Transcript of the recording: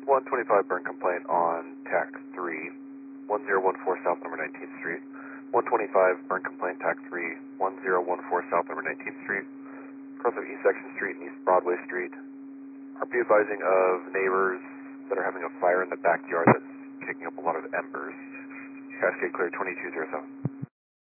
125 burn complaint on TAC 3, 1014 South number 19th Street. 125 burn complaint TAC 3, 1014 South number 19th Street. Across of East Section Street and East Broadway Street. Are be advising of neighbors that are having a fire in the backyard that's kicking up a lot of embers. Cascade clear 2207.